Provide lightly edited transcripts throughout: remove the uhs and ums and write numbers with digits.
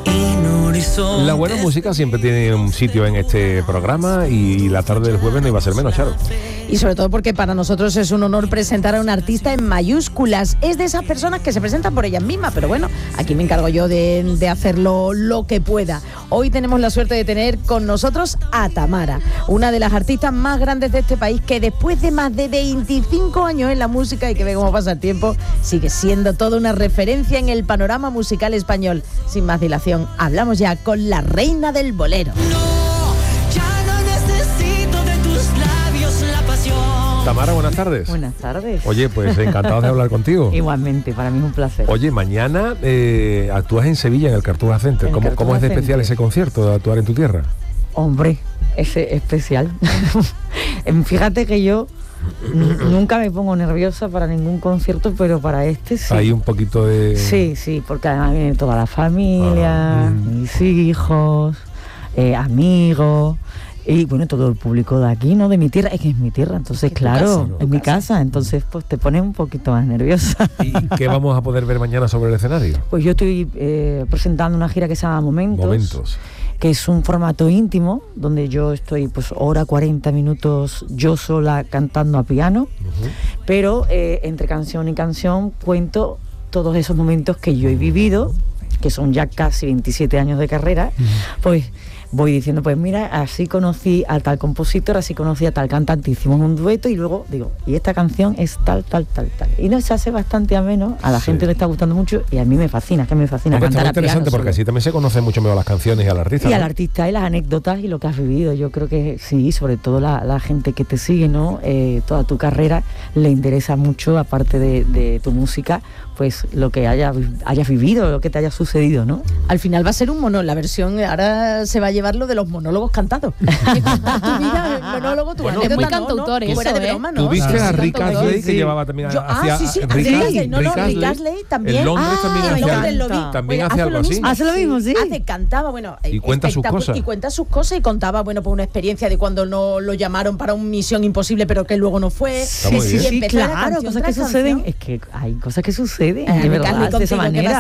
La buena música siempre tiene un sitio en este programa y la tarde del jueves no iba a ser menos, Charo. Y sobre todo porque para nosotros es un honor presentar a un artista en mayúsculas. Es de esas personas que se presentan por ellas mismas, pero bueno, aquí me encargo yo de hacerlo lo que pueda. Hoy tenemos la suerte de tener con nosotros a Tamara, una de las artistas más grandes de este país, que después de más de 25 años en la música y que ve cómo pasa el tiempo, sigue siendo toda una referencia en el panorama musical español. Sin más dilación, hablamos ya con la reina del bolero. Tamara, buenas tardes. Buenas tardes. Oye, pues encantado de hablar contigo. Igualmente, para mí es un placer. Oye, mañana actúas en Sevilla, en el Cartuja Center. ¿Cómo es de especial ese concierto de actuar en tu tierra? Hombre, ese especial. Fíjate que yo nunca me pongo nerviosa para ningún concierto, pero para este sí. Hay un poquito de... Sí, porque además viene toda la familia, mis hijos, amigos... Y bueno, todo el público de aquí, ¿no? De mi tierra, es que es mi tierra, entonces claro, es mi casa, entonces pues te pones un poquito más nerviosa. ¿Y qué vamos a poder ver mañana sobre el escenario? Pues yo estoy presentando una gira que se llama Momentos, que es un formato íntimo, donde yo estoy pues hora 40 minutos yo sola cantando a piano, pero entre canción y canción cuento todos esos momentos que yo he vivido, que son ya casi 27 años de carrera, pues... voy diciendo, pues mira, así conocí a tal compositor, así conocí a tal cantante, hicimos un dueto y luego digo, y esta canción es tal. Y no, se hace bastante ameno, a la gente le está gustando mucho y a mí me fascina, cantar a piano. Es interesante porque así también se conocen mucho mejor las canciones y al artista. Y al artista y las anécdotas y lo que has vivido. Yo creo que sí, sobre todo la gente que te sigue, ¿no? Toda tu carrera le interesa mucho, aparte de tu música, pues lo que hayas vivido, lo que te haya sucedido, ¿no? Al final va a ser un la versión, ahora se va a llevar lo de los monólogos cantados. Que contar tu vida, el monólogo, tu anécdota, muy cantautor, eso, fuera de broma, ¿no? ¿Tú viste a Rick Astley que llevaba también hacia... Rick Astley también. En Londres también hace algo así. Hace lo mismo, sí. Cantaba, bueno... Y cuenta sus cosas. Y cuenta sus cosas y contaba, bueno, pues una experiencia de cuando no lo llamaron para una misión imposible, pero que luego no fue. Sí, claro, cosas que suceden. Es que hay cosas que suceden. De verdad, de esa manera.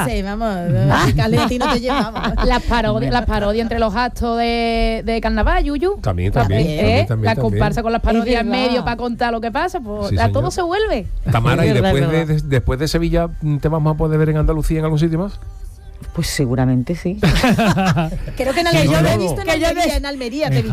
Las parodias entre los actos de carnaval, Yuyu. También. La comparsa con las parodias en medio para contar lo que pasa, pues todo se vuelve. Tamara, ¿y después de Sevilla te vamos a poder ver en Andalucía en algún sitio más? Pues seguramente sí. Creo que en Almería, yo lo he visto en Almería, te he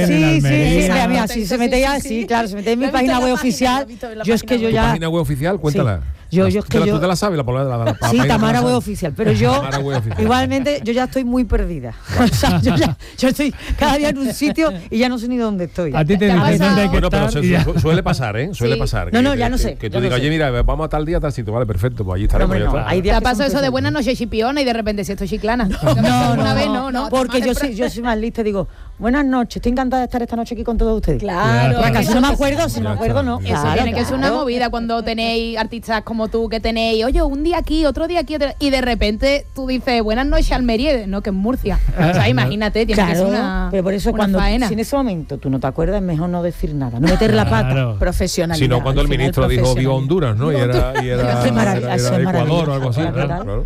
visto. Sí, se mete ya, sí, claro, se mete en mi página web oficial. Yo es que yo ya... ¿Página web oficial? Cuéntala. Tú te la sabes, la sí, Tamara web oficial, pero yo igualmente yo ya estoy muy perdida. O sea, yo estoy cada día en un sitio y ya no sé ni dónde estoy. A ti te dicen dónde hay que estar. Pero suele pasar, ¿eh? Suele pasar. No, ya no sé. Que tú digas, oye, mira, vamos a tal día, a tal sitio, vale, perfecto, pues allí estaremos. ¿Te ha pasado eso de buenas noches chipiona y de repente si estoy chiclana? No, porque yo soy más lista, digo, buenas noches, estoy encantada de estar esta noche aquí con todos ustedes. Claro. Si no me acuerdo, no. Eso tiene que ser una movida cuando tenéis artistas como tú que tenéis, oye, un día aquí, otro día aquí, y de repente tú dices, buenas noches Almería, no, que es Murcia. O sea, imagínate, tiene que ser una pero por eso cuando si en ese momento tú no te acuerdas, es mejor no decir nada, no meter la pata. Profesionalidad. Sino cuando el ministro dijo viva Honduras, ¿no? Y era Ecuador o algo así. Claro.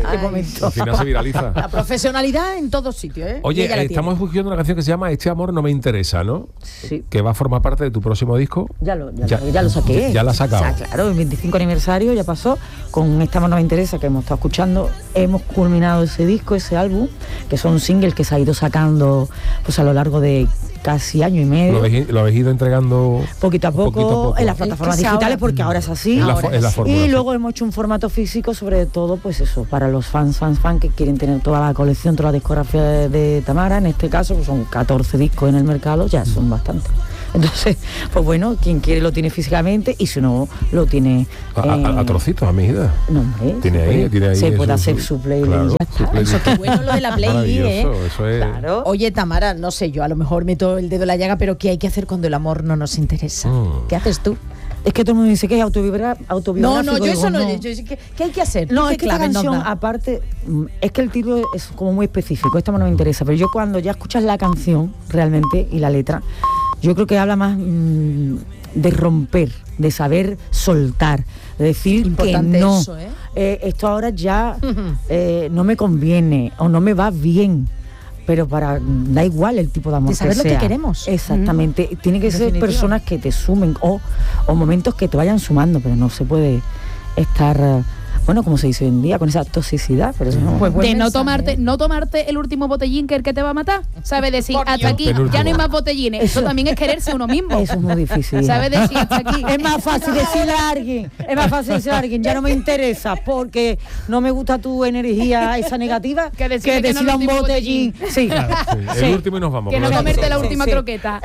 Al final se viraliza. La profesionalidad en todos sitios, ¿eh? Oye, estamos escuchando una canción que se llama Este amor no me interesa, ¿no? Sí. Que va a formar parte de tu próximo disco. Ya lo saqué. Ya la has sacado. O sea, claro, el 25 aniversario ya pasó. Con Este amor no me interesa, que hemos estado escuchando, hemos culminado ese disco, ese álbum, que son singles que se ha ido sacando pues a lo largo de casi año y medio. Lo habéis ido entregando poquito a poco en las plataformas digitales, porque ahora es así. Y luego hemos hecho un formato físico, sobre todo, pues eso, para los fans que quieren tener toda la colección, toda la discografía de Tamara. En este caso, pues son 14 discos en el mercado, ya son bastantes. Entonces, pues bueno, quien quiere lo tiene físicamente y si no, lo tiene... a trocitos, a medida. No, hombre. Tiene ahí se puede hacer su playlist, claro, ya está. Eso es bueno lo de la playlist, Eso es... Claro. Oye, Tamara, no sé, yo a lo mejor meto el dedo en la llaga, pero ¿qué hay que hacer cuando el amor no nos interesa? ¿Qué haces tú? Es que todo el mundo dice que es autobiográfico. No, yo eso no. ¿Qué hay que hacer? No, es que esta canción, aparte, es que el título es como muy específico. Esto no me interesa, pero yo cuando ya escuchas la canción realmente y la letra, Yo creo que habla más de romper, de saber soltar, de decir importante que no, eso, esto ahora ya no me conviene o no me va bien. Pero da igual el tipo de amor de saber que lo sea. Que queremos. Exactamente. Tiene que ser personas que te sumen o momentos que te vayan sumando, pero no se puede estar, bueno, como se dice hoy en día, con esa toxicidad. Pero eso no. Pues de no tomarte el último botellín que te va a matar. ¿Sabes decir hasta aquí ya no hay más botellines? Eso también es quererse uno mismo. Eso es muy difícil. ¿Sabes decir hasta aquí? Es más fácil decirle a alguien, ya no me interesa porque no me gusta tu energía esa negativa, que decirle a un botellín. Sí. Claro, sí. El último y nos vamos. Que no comerte la última croqueta.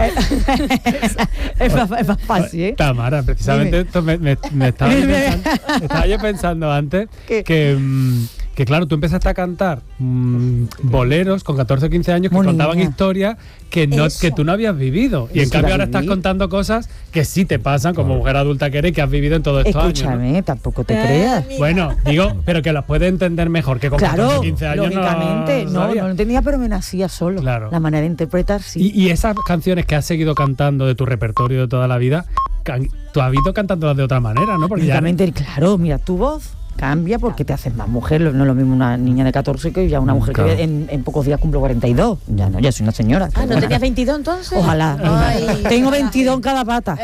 Es más fácil, ¿eh? Tamara, precisamente esto me estaba yo pensando antes que claro, tú empezaste a cantar boleros con 14 o 15 años que contaban historias que tú no habías vivido. Y en cambio ahora estás contando cosas que sí te pasan como mujer adulta que eres, que has vivido en todos estos años. Escúchame, tampoco te creas. Bueno, digo, pero que las puedes entender mejor que con 14 o 15 años. Lógicamente, no lo entendía, pero me nacía solo. Claro. La manera de interpretar, sí. Y esas canciones que has seguido cantando de tu repertorio de toda la vida, tú has ido cantándolas de otra manera, ¿no? Porque claro, mira, tu voz cambia porque te haces más mujer. No es lo mismo una niña de 14 que ya una mujer que en pocos días cumplo 42. Ya soy una señora. ¿No tenías 22 entonces? Ojalá. Tengo 22 en cada pata.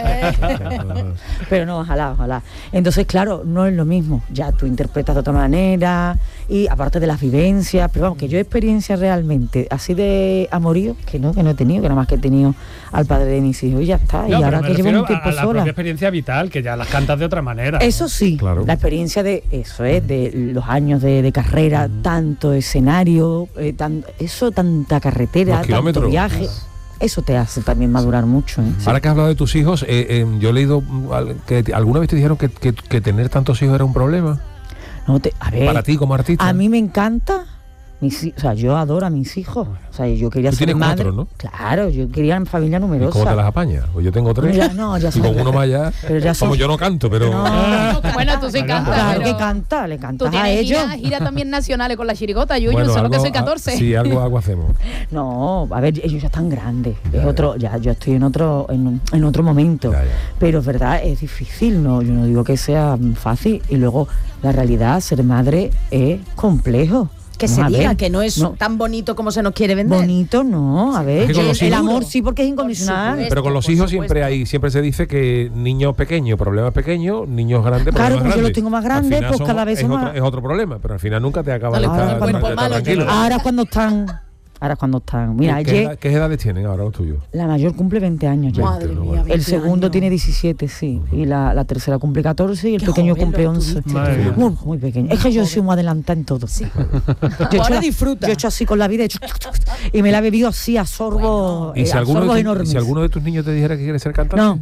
Pero no, ojalá. Entonces, claro, no es lo mismo. Ya tú interpretas de otra manera y aparte de las vivencias, pero vamos, que yo experiencia realmente así de amorío, que no he tenido, que nada más que he tenido al padre de mis hijos y ya está. Y ahora que llevo un tiempo sola. La propia experiencia vital, que ya las cantas de otra manera. Eso sí, claro. La experiencia de eso es de los años de carrera, tanto escenario, tanta carretera, tanto viaje. Eso te hace también madurar mucho. Ahora que has hablado de tus hijos, yo he leído que alguna vez te dijeron que tener tantos hijos era un problema. A ver, para ti como artista. A mí me encanta. Yo adoro a mis hijos. O sea, yo quería ser madre. 4, ¿no? Claro, yo quería una familia numerosa. ¿Y cómo te las apañas? Pues yo tengo 3. Ya y con uno más ya. Como yo no canto, pero. No. Bueno, tú sí cantas. Claro que canta, le cantas a ellos. Gira también nacionales con la chirigota, Yuyu, bueno, solo que soy 14. Sí, algo hacemos. No, a ver, ellos ya están grandes. Yo estoy en otro momento. Ya. Pero es verdad, es difícil, ¿no? Yo no digo que sea fácil. Y luego, la realidad, ser madre es complejo. Que se diga que no es tan bonito como se nos quiere vender. Bonito no, a ver, el amor sí, porque es incondicional. Pero con los hijos siempre se dice que niños pequeños, problemas pequeños, niños grandes, problemas grandes. Claro, yo los tengo más grandes, pues cada vez es otro problema, pero al final nunca te acaba de estar tranquilo. Ahora cuando están. Mira, ¿Qué edades tienen ahora los tuyos? La mayor cumple 20 años ya. Madre mía, 20 el segundo años. Tiene 17, sí. Y la tercera cumple 14 y el pequeño cumple 11. Muy pequeño. Es que yo soy muy adelantada en todo. Sí. Ahora disfruta. Yo he hecho así con la vida y me la he bebido así a sorbo. ¿Y si alguno de tus niños te dijera que quiere ser cantante? No.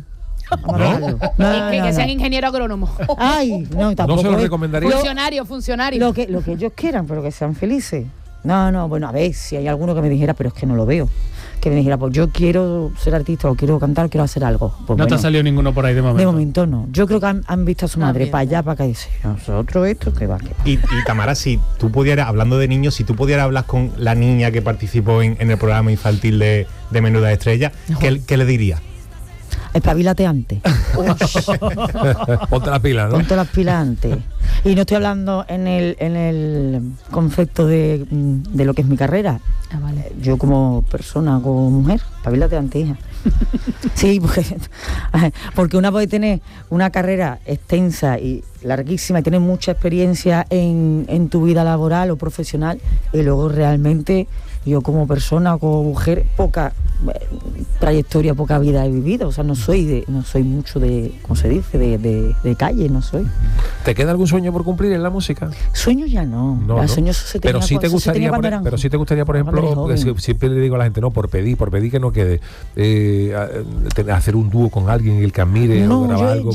Que sean ingeniero agrónomo. Ay, no, tampoco. ¿No se lo recomendaría? Funcionario. Lo que ellos quieran, pero que sean felices. No, bueno, a ver, si hay alguno que me dijera, pero es que no lo veo, que me dijera, pues yo quiero ser artista o quiero cantar, quiero hacer algo. Pues no te ha salido ninguno por ahí de momento. De momento no. Yo creo que han visto a su madre para allá, para acá, y dice, nosotros esto, que va. Y Tamara, si tú pudieras, hablando de niños, si tú pudieras hablar con la niña que participó en el programa infantil de Menuda Estrella, ¿qué le dirías? Espabilate antes. Ponte las pilas, ¿no? Ponte las pilas antes. Y no estoy hablando en el concepto de lo que es mi carrera. Vale. Yo como persona, como mujer, espabilate antes, hija. Sí, porque una puede tener una carrera extensa y larguísima y tener mucha experiencia en tu vida laboral o profesional y luego realmente yo como persona, como mujer, poca trayectoria, poca vida he vivido. O sea, no soy mucho de, ¿cómo se dice? De calle, no soy. ¿Te queda algún sueño por cumplir en la música? Sueños ya no. Sueños se tenía, pero sí te gustaría, por ejemplo, siempre le digo a la gente, no, por pedir que no quede, hacer un dúo con alguien, el que admire, o grabar algo.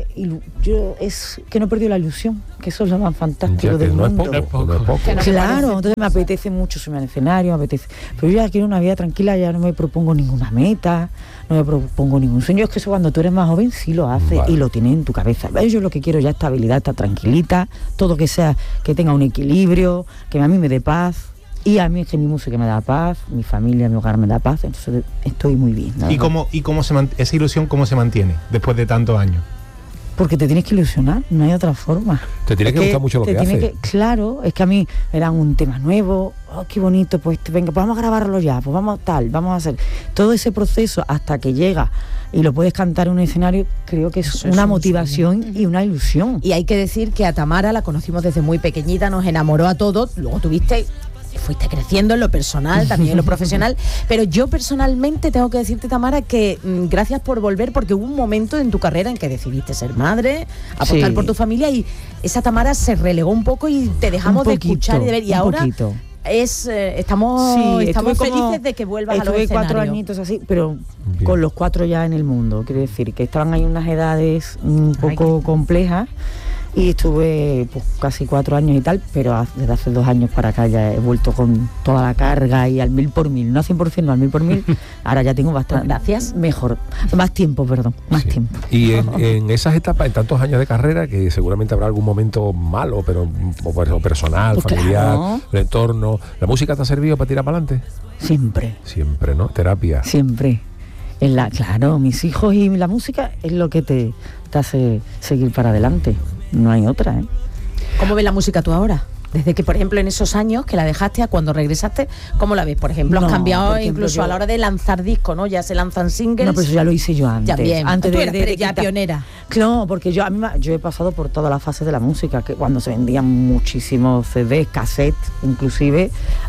Es que no he perdido la ilusión, que eso es lo más fantástico del mundo. No es poco. Claro, entonces me apetece mucho subirme al escenario, pero yo ya quiero una vida tranquila, ya no me propongo ninguna meta, no me propongo ningún sueño. Es que eso cuando tú eres más joven sí lo haces y lo tienes en tu cabeza. Yo lo que quiero ya es estabilidad, estar tranquilita, todo que sea, que tenga un equilibrio, que a mí me dé paz. Y a mí es que mi música me da paz, mi familia, mi hogar me da paz, entonces estoy muy bien. ¿Y cómo esa ilusión cómo se mantiene después de tantos años? Porque te tienes que ilusionar, no hay otra forma. Te tiene que gustar mucho lo que haces. Claro, es que a mí me dan un tema nuevo, qué bonito, pues venga, pues vamos a grabarlo ya, pues vamos a hacer. Todo ese proceso hasta que llega y lo puedes cantar en un escenario, creo que es una motivación y una ilusión. Y hay que decir que a Tamara la conocimos desde muy pequeñita, nos enamoró a todos, luego fuiste creciendo en lo personal, también en lo profesional, pero yo personalmente tengo que decirte, Tamara, que gracias por volver, porque hubo un momento en tu carrera en que decidiste ser madre, apostar por tu familia, y esa Tamara se relegó un poco y te dejamos de escuchar y de ver, y ahora estamos felices de que vuelvas a los escenarios. Estuve 4 añitos así, pero con los 4 ya en el mundo, quiero decir, que estaban ahí unas edades un poco complejas. Y estuve pues, casi 4 años y tal, pero desde hace 2 años para acá ya he vuelto con toda la carga y al 1000 por 1000, no al 100%, no al 1000 por 1000. Ahora ya tengo bastante, gracias, más tiempo. Y en esas etapas, en tantos años de carrera, que seguramente habrá algún momento malo, pero personal, pues familiar, claro. El entorno, ¿la música te ha servido para tirar para adelante? Siempre, ¿no? Terapia. Siempre. Claro, mis hijos y la música es lo que te hace seguir para adelante. No hay otra, ¿eh? ¿Cómo ves la música tú ahora? Desde que, por ejemplo, en esos años que la dejaste a cuando regresaste, ¿cómo la ves? Por ejemplo, has cambiado incluso a la hora de lanzar discos, ¿no? Ya se lanzan singles. No, pero eso ya lo hice yo antes. Ya bien. Antes tú eres ya pionera. No, porque yo he pasado por todas las fases de la música, que cuando se vendían muchísimos CDs, cassettes, inclusive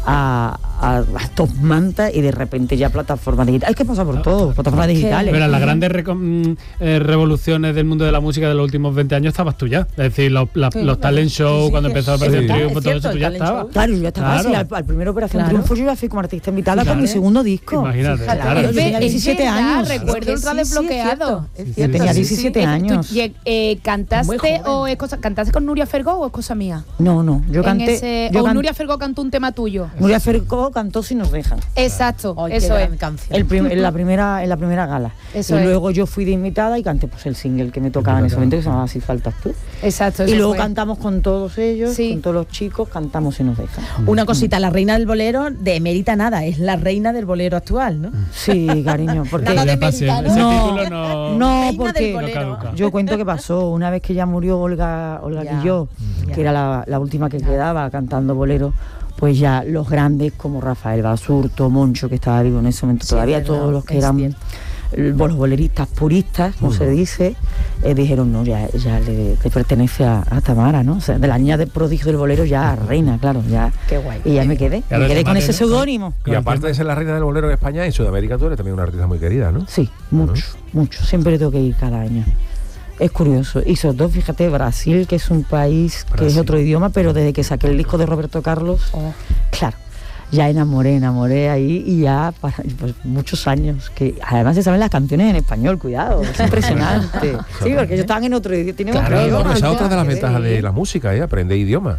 a top manta, y de repente ya plataformas digitales. Hay que pasar por todo, plataformas digitales. Pero las grandes revoluciones del mundo de la música de los últimos 20 años estabas tú ya. Es decir, los talent show, cuando empezó a aparecer el Triunfo, todo eso tú ya estabas. Claro, yo ya estaba así, al primer Operación Triunfo yo ya fui como artista invitada con mi segundo disco. Imagínate, claro. Yo tenía 17 años. Recuerdo Ultra Desbloqueado. Yo tenía 17 años. ¿Cantaste con Nuria Fergó o es cosa mía? No, yo canté. Nuria Fergó cantó un tema tuyo. Nuria Fergó cantó Si nos dejan. Exacto, eso es. En la primera gala. Eso y luego yo fui de invitada y canté pues el single que me tocaba en ese momento, que se llamaba Si faltas tú. Exacto. Y luego cantamos con todos ellos, con todos los chicos, cantamos Si nos dejan. Una cosita, la reina del bolero de emérita nada, es la reina del bolero actual, ¿no? Sí, cariño, porque nada de emérita, ese título no, porque yo cuento que pasó una vez que ya murió Olga Guilló, que era la última que quedaba cantando bolero. Pues ya los grandes como Rafael Basurto, Moncho, que estaba vivo en ese momento todavía, todos los que eran los boleristas puristas, como se dice, dijeron, no, ya le pertenece a Tamara, ¿no? O sea, de la niña de prodigio del bolero ya a reina, claro, ya. Qué guay. Y ya me quedé con ese seudónimo. Y aparte de ser la reina del bolero en España, en Sudamérica tú eres también una artista muy querida, ¿no? Sí, mucho. Siempre tengo que ir cada año. Es curioso. Y sobre todo, fíjate, Brasil, que es un país que es otro idioma, pero desde que saqué el disco de Roberto Carlos, claro, ya enamoré ahí, y ya pues, muchos años, que además se saben las canciones en español, cuidado, es impresionante. Sí, porque ellos estaban en otro idioma. Claro, esa es otra de las ventajas de la música, aprender idioma,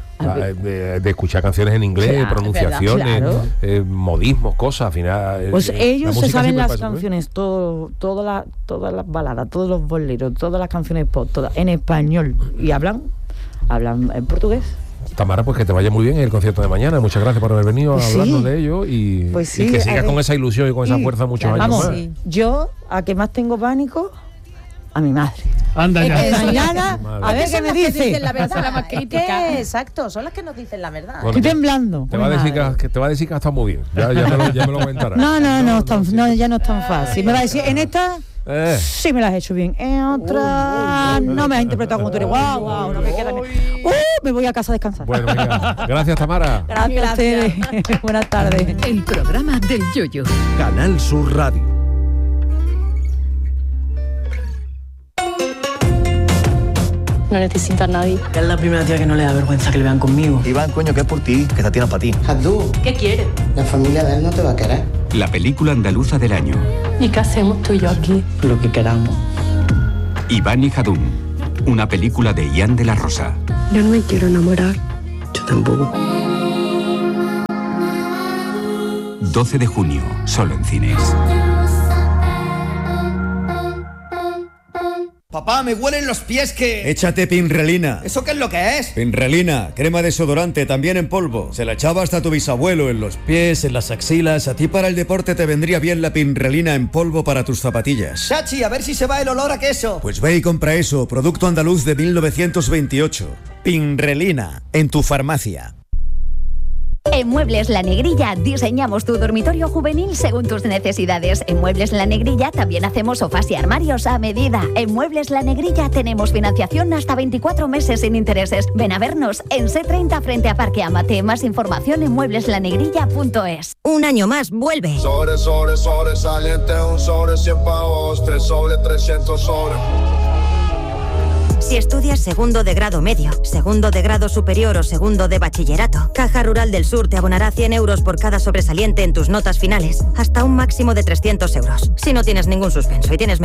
de escuchar canciones en inglés, pronunciaciones, modismos, cosas, al final. Pues ellos se saben las canciones, todas las baladas, todos los boleros, todas las canciones pop, todas en español, y hablan en portugués. Tamara, pues que te vaya muy bien en el concierto de mañana. Muchas gracias por haber venido a hablarnos de ello y que sigas con esa ilusión y con esa fuerza muchos años más. Yo, a que más tengo pánico, a mi madre. Anda ya. Mañana, a ver qué me dice. La verdad, la más crítica. Exacto, son las que nos dicen la verdad. Bueno, estoy temblando. Te va a decir que ha estado muy bien. Ya me lo comentará. No, ya no es tan fácil. Me va a decir, en esta... Sí me las he hecho bien. En otra no me has interpretado como tú eres. Wow, no me queda. Me voy a casa a descansar. Bueno, venga. Gracias, Tamara. Gracias a ustedes. Buenas tardes. El programa del Yoyo. Canal Sur Radio. No necesito a nadie. Es la primera tía que no le da vergüenza que le vean conmigo. Iván, coño, que es por ti, que esta tía no es para ti. Jadú, ¿Qué quieres? la familia de él no te va a querer. La película andaluza del año. ¿Y qué hacemos tú y yo aquí? Lo que queramos. Iván y Jadún. Una película de Ian de la Rosa. Yo no me quiero enamorar. Yo tampoco. 12 de junio, solo en cines. Papá. Papá, me huelen los pies que... Échate Pinrelina. ¿Eso qué es lo que es? Pinrelina, crema desodorante, también en polvo. Se la echaba hasta tu bisabuelo en los pies, en las axilas. A ti para el deporte te vendría bien la Pinrelina en polvo para tus zapatillas. Chachi, a ver si se va el olor a queso. Pues ve y compra eso, producto andaluz de 1928. Pinrelina, en tu farmacia. En Muebles La Negrilla diseñamos tu dormitorio juvenil según tus necesidades. En Muebles La Negrilla también hacemos sofás y armarios a medida. En Muebles La Negrilla tenemos financiación hasta 24 meses sin intereses. Ven a vernos en C30 frente a Parque Amate. Más información en muebleslanegrilla.es. Un año más vuelve. Sobresaliente, un sobre 100 pavos, 3 sobre 300 sobre. Si estudias segundo de grado medio, segundo de grado superior o segundo de bachillerato, Caja Rural del Sur te abonará 100 euros por cada sobresaliente en tus notas finales, hasta un máximo de 300 euros. Si no tienes ningún suspenso y tienes